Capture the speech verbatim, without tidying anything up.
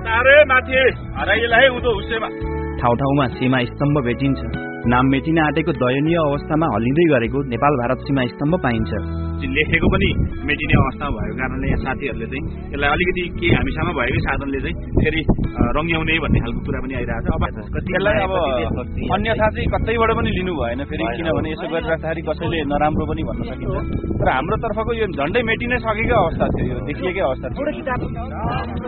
तारे माथि हराइलाई उँधो हुसेमा ठाउँ ठाउँमा सीमा स्तम्भ भेटिन्छ। नाम मेटिन आँटेको दयनीय अवस्थामा हल्लिँदै गरेको नेपाल भारत सीमा स्तम्भ पाइन्छ। लेखेको पनि मेटिने अवस्थामा भएको कारणले यहाँ साथीहरूले चाहिँ यसलाई अलिकति के हामीसँग भएकै साधनले चाहिँ फेरि रङ्ग्याउने भन्ने खालको कुरा पनि आइरहेको छ। अब यसलाई अब अन्यथा चाहिँ कतैबाट पनि लिनु भएन फेरि, किनभने यसो गरिराख्दाखेरि कसैले नराम्रो पनि भन्न सकिन्छ। तर हाम्रो तर्फको यो झन्डै मेटिनै सकेको अवस्था थियो, यो देखिएकै अवस्था थियो।